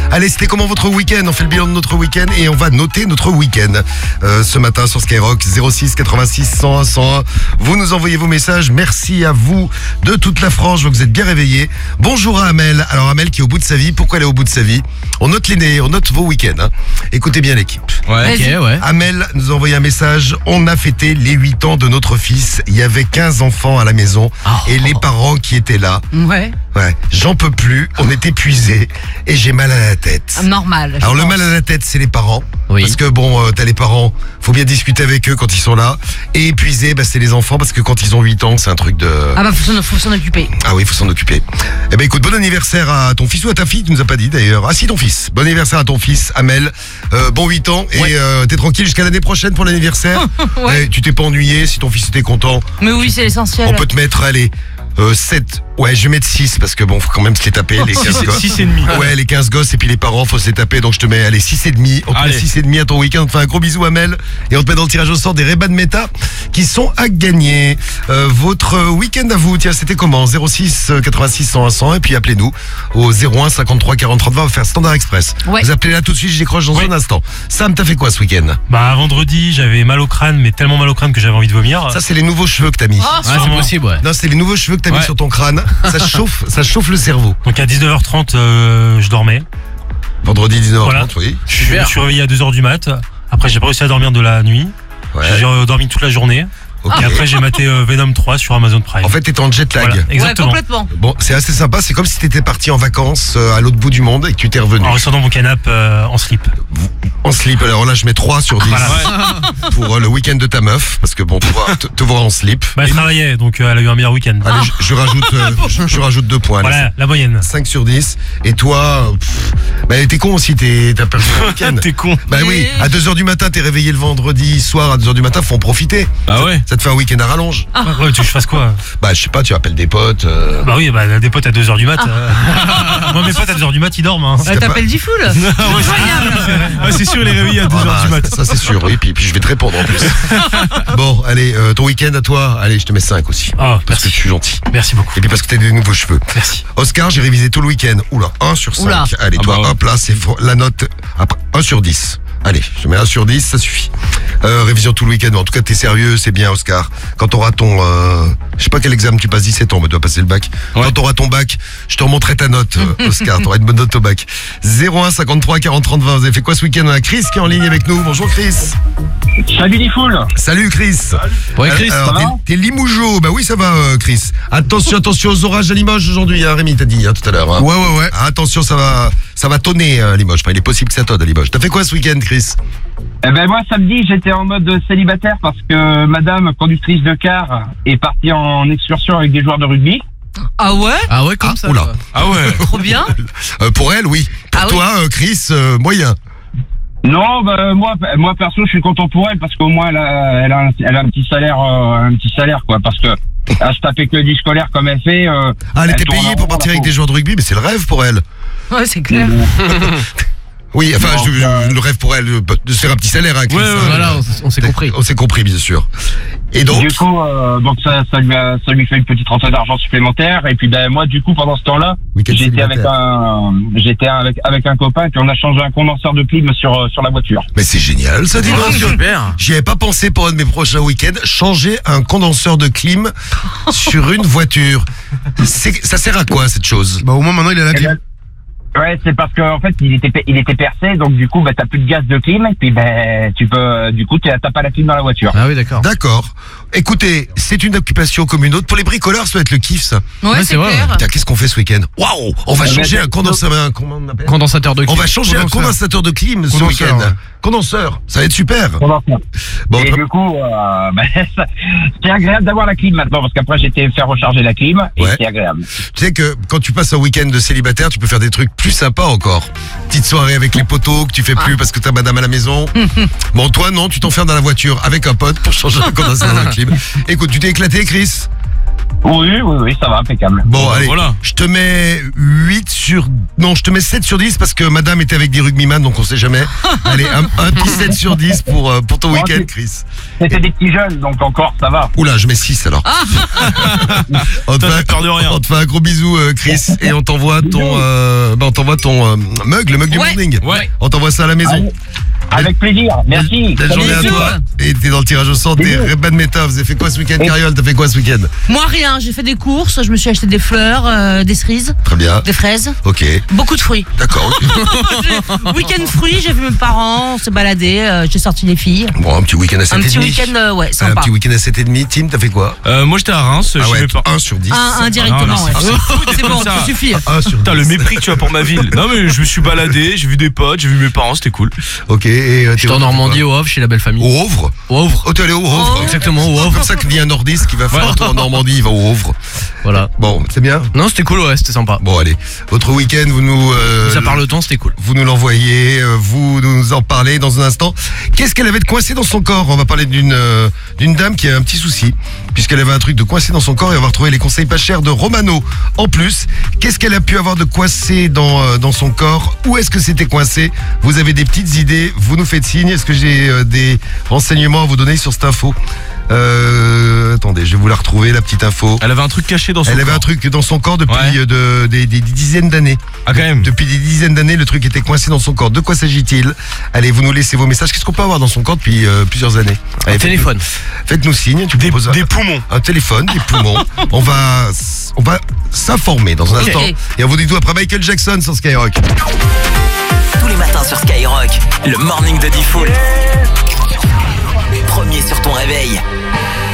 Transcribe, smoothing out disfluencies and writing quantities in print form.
Allez, c'était comment votre week-end? On fait le bilan de notre week-end et on va noter notre week-end. Ce matin sur Skyrock, 06 86 101 101. Vous nous envoyez vos messages. Merci à vous de toute la France. Je vois que vous êtes bien réveillés. Bonjour à Amel. Alors Amel qui est au bout de sa vie. Pourquoi elle est au bout de sa vie? On note vos week-ends. Hein. Écoutez bien l'équipe. Ouais, ok, ouais. Amel nous a envoyé un message. On a fêté les 8 ans de notre fils. Il y avait 15 enfants à la maison et les parents qui étaient là. Ouais. Ouais, j'en peux plus, on est épuisés et j'ai mal à la tête. Normal. Alors le mal à la tête, c'est les parents. Oui. Parce que bon, t'as les parents, faut bien discuter avec eux quand ils sont là. Et épuisés, c'est les enfants parce que quand ils ont 8 ans, c'est un truc de... Ah bah faut s'en occuper. Ah oui, faut s'en occuper. Eh ben écoute, bon anniversaire à ton fils ou à ta fille, tu nous as pas dit d'ailleurs. Ah si, ton fils. Bon anniversaire à ton fils, Amel. Bon 8 ans et t'es tranquille jusqu'à l'année prochaine pour l'anniversaire. Ouais. Tu t'es pas ennuyé, si ton fils était content. Mais oui, c'est l'essentiel. On peut te mettre, allez, 7, ouais je vais mettre 6 parce que bon faut quand même se les taper les 15 gosses. 6 et demi. Ouais les 15 gosses et puis les parents faut se les taper donc je te mets allez 6 et demi. On te met 6 et demi à ton week-end, on te fait un gros bisou Amel et on te met dans le tirage au sort des Ray-Ban Meta qui sont à gagner. Votre week-end à vous, tiens c'était comment? 06 86 101 100 et puis appelez-nous au 01 53 40 30 20, on va faire Standard Express. Ouais. Vous appelez là tout de suite, je décroche dans un instant. Sam, t'as fait quoi ce week-end? Bah vendredi j'avais mal au crâne, mais tellement mal au crâne que j'avais envie de vomir. Ça c'est les nouveaux cheveux que t'as mis. Ah, c'est possible, ouais. Non c'est les nouveaux cheveux que t'as mis sur ton crâne. Ça chauffe le cerveau. Donc à 19h30 je dormais. Vendredi 19h30, Voilà. oui. Je me suis réveillé à 2h du mat. Après j'ai pas réussi à dormir de la nuit. Ouais. J'ai dormi toute la journée. Ok. Et après j'ai maté Venom 3 sur Amazon Prime. En fait, t'étais en jet lag. Voilà, Ouais, exactement. complètement. Bon, c'est assez sympa. C'est comme si t'étais parti en vacances à l'autre bout du monde et que tu t'es revenu. En restant dans mon canapé en slip. En slip. Alors là, je mets 3 sur 10 Voilà. pour le week-end de ta meuf. Parce que bon, te voir en slip. Bah elle travaillait, donc elle a eu un meilleur week-end. Allez, je rajoute 2 points. Allez, Voilà, la moyenne. 5 sur 10. Et toi, t'es con aussi. T'as perdu ton week-end. T'es con. Bah oui, à 2h du matin, t'es réveillé le vendredi soir à 2h du matin, faut en profiter. Ah ouais. Ça te fait un week-end à rallonge. Ouais, tu veux que je fasse quoi? Bah je sais pas, tu appelles des potes. Bah oui, bah des potes à 2h du mat. Moi mes potes à 2h du mat ils dorment. Hein. t'as T'appelles du full. Ouais, c'est sûr, les réveillés à 2h Ah du bah, mat. ça c'est sûr, oui, puis je vais te répondre en plus. Bon, allez, ton week-end à toi, allez, je te mets 5 aussi. Ah, parce que je suis gentil. Merci beaucoup. Et puis parce que t'as des nouveaux cheveux. Merci. Oscar, j'ai révisé tout le week-end. Oula, 1 sur 5. Oula. Allez, toi, bah ouais. hop là, c'est la note. Après, 1 sur 10. Allez, je te mets 1 sur 10, ça suffit. Révision tout le week-end. En tout cas, t'es sérieux, c'est bien, Oscar. Quand t'auras ton... je sais pas quel examen tu passes, 17 ans, mais tu dois passer le bac. Ouais. Quand t'auras ton bac, je te remonterai ta note, Oscar. T'auras une bonne note au bac. 01 53 40 30 20. Vous avez fait quoi ce week-end? On a Chris qui est en ligne avec nous. Bonjour Chris. Salut les foules. Salut Chris. Ouais, Chris, Alors, ça va t'es Limougeau. Bah oui, ça va, Chris. Attention aux orages à Limoges aujourd'hui, hein, Rémi t'a dit tout à l'heure. Hein. Ouais. Attention, ça va tonner Limoges. Enfin, il est possible que ça tonne à Limoges. T'as fait quoi ce week-end, Chris? Eh ben moi samedi j'étais en mode célibataire parce que madame conductrice de car est partie en excursion avec des joueurs de rugby. Ah ouais? Ah ouais, comme ça. Oula. quoi. Ah ouais. Trop bien. Pour elle, oui. Pour Ah oui. toi, Chris, moyen. Non, bah moi perso je suis content pour elle parce qu'au moins elle a un petit salaire quoi parce que à se taper que du scolaire comme elle fait. Ah, elle était tourne payée en pour rond, partir la avec des joueurs de rugby, mais c'est le rêve pour elle. Ouais, c'est clair. Oui, enfin, Non, le rêve pour elle de se faire un petit salaire, hein, Chris. Ouais, hein. voilà, on s'est compris. On s'est compris, bien sûr. Et donc, Du coup, donc ça lui fait une petite rentrée d'argent supplémentaire. Et puis ben moi, du coup, pendant ce temps-là, week-end j'étais célibataire. avec un copain et puis on a changé un condenseur de clim sur la voiture. Mais c'est génial, ça, dis donc. Super. J'y avais pas pensé pour un de mes prochains week-ends. Changer un condenseur de clim sur une voiture. Ça sert à quoi, cette chose? Bah au moins maintenant il a la clim. Ouais, c'est parce qu'en fait, il était percé, donc du coup, bah, t'as plus de gaz de clim, et puis ben, t'as pas la clim dans la voiture. Ah oui, d'accord. D'accord. Écoutez, c'est une occupation comme une autre. Pour les bricoleurs, ça va être le kiff, ça. Ouais, c'est c'est vrai, clair. Putain, qu'est-ce qu'on fait ce week-end? Waouh! On va Eh ben, changer un c'est- condenseur. Comment on appelle? Condensateur de On clim. va changer un condensateur de clim ce Condenseur, week-end. ouais. Condenseur, ça va être super. Condenseur. Bon, Et du coup, c'est agréable d'avoir la clim maintenant, parce qu'après, j'étais faire recharger la clim, et Ouais. c'est agréable. tu sais que quand tu passes un week-end de célibataire, tu peux faire des trucs plus sympas encore. Petite soirée avec les potos que tu fais plus parce que t'as madame à la maison. Bon, toi, non, tu t'enfermes dans la voiture avec un pote pour changer un condenseur de clim. Écoute, tu t'es éclaté, Chris? Oui, ça va, impeccable. Bon, allez, voilà. je te mets 7 sur 10 parce que madame était avec des rugbyman, donc on sait jamais. Allez, un petit 7 sur 10 pour ton week-end, Chris. C'était des petits jeunes, donc encore, ça va. Oula, je mets 6 alors. On te fait peur de rien. on te fait un gros bisou, Chris, et on t'envoie ton mug, le mug du Ouais. morning. Ouais. On t'envoie ça à la maison. Avec plaisir, merci. Belle journée à Bisous. toi. Et t'es dans le tirage au sort, t'es Reban Meta. Vous avez fait quoi ce week-end, Cariole? T'as fait quoi ce week-end? Moi, rien. J'ai fait des courses. Je me suis acheté des fleurs, des cerises, Très bien. des fraises. Ok. Beaucoup de fruits. D'accord. ok. Week-end fruits, j'ai vu mes parents, on s'est baladé, j'ai sorti les filles. Bon, un petit week-end à 7,5. Un petit week-end, ouais, Un sympa. petit week-end à 7,5. Tim, t'as fait quoi? Moi j'étais à Reims, Ah chez ouais, mes parents. 1 sur 10. Un directement, non, ouais. C'est bon, comme ça. ça suffit. 1 sur 10. Putain, le mépris que tu as pour ma ville. Non mais je me suis baladé, j'ai vu des potes, j'ai vu mes parents, c'était cool. Ok. Et J'étais en Normandie au Havre chez la belle famille. Au Havre. Au Havre. Oh, t'es allé au Havre. Oh. Exactement, au C'est Havre. comme ça que vient un nordiste qui va faire un tour en Normandie, il va au Havre. Voilà. Bon, c'est bien. Non, c'était cool, ouais, c'était sympa. Bon, allez. Votre week-end, vous nous... Ça part le temps, c'était cool. Vous nous l'envoyez, vous nous en parlez dans un instant. Qu'est-ce qu'elle avait de coincé dans son corps? On va parler d'une dame qui a un petit souci, puisqu'elle avait un truc de coincé dans son corps et on va retrouver les conseils pas chers de Romano. En plus, qu'est-ce qu'elle a pu avoir de coincé dans son corps? Où est-ce que c'était coincé? Vous avez des petites idées, vous nous faites signe. Est-ce que j'ai des renseignements à vous donner sur cette info? Attendez, je vais vous la retrouver, la petite info. Elle avait un truc caché dans son Elle avait corps. un truc dans son corps depuis Ouais. des dizaines d'années. Ah quand même. Depuis des dizaines d'années, le truc était coincé dans son corps. De quoi s'agit-il? Allez, vous nous laissez vos messages. Qu'est-ce qu'on peut avoir dans son corps depuis plusieurs années? Allez, Un téléphone. Faites-nous signe. Tu proposes Des poumons. un téléphone, des poumons. on va s'informer dans un Ok. instant. Et on vous dit tout après Michael Jackson sur Skyrock. Tous les matins sur Skyrock, le morning de Diffoul. Premier sur ton réveil.